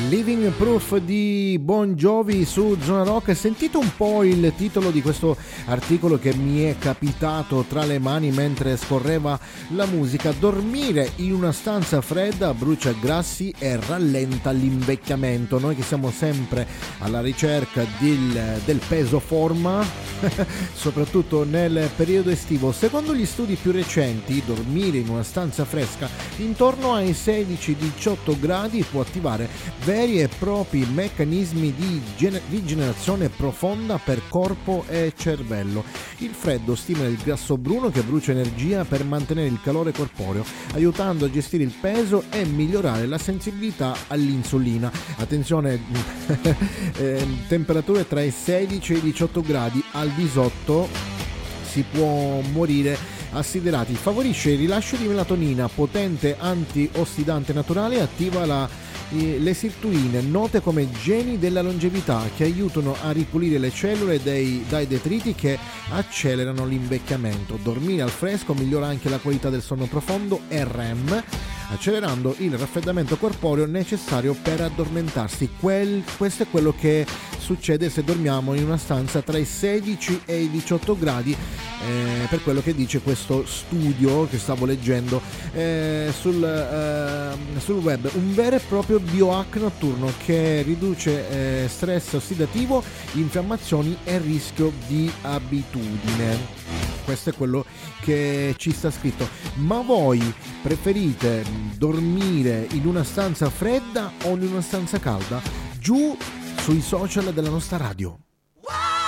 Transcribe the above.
Living Proof di Bon Jovi su Zona Rock. Sentite un po' il titolo di questo articolo che mi è capitato tra le mani mentre scorreva la musica. Dormire in una stanza fredda brucia grassi e rallenta l'invecchiamento. Noi che siamo sempre alla ricerca del peso forma soprattutto nel periodo estivo, secondo gli studi più recenti dormire in una stanza fresca intorno ai 16-18 gradi può attivare veri e propri meccanismi di rigenerazione profonda per corpo e cervello. Il freddo stimola il grasso bruno che brucia energia per mantenere il calore corporeo, aiutando a gestire il peso e migliorare la sensibilità all'insulina. Attenzione, temperature tra i 16 e i 18 gradi, al di sotto si può morire assiderati. Favorisce il rilascio di melatonina, potente antiossidante naturale, attiva le sirtuine, note come geni della longevità, che aiutano a ripulire le cellule dai detriti che accelerano l'invecchiamento. Dormire al fresco migliora anche la qualità del sonno profondo e REM, accelerando il raffreddamento corporeo necessario per addormentarsi. Questo è quello che succede se dormiamo in una stanza tra i 16 e i 18 gradi, per quello che dice questo studio che stavo leggendo sul web. Un vero e proprio biohack notturno che riduce stress ossidativo, infiammazioni e rischio di abitudine. Questo è quello che ci sta scritto. Ma voi preferite dormire in una stanza fredda o in una stanza calda? Giù sui social della nostra radio.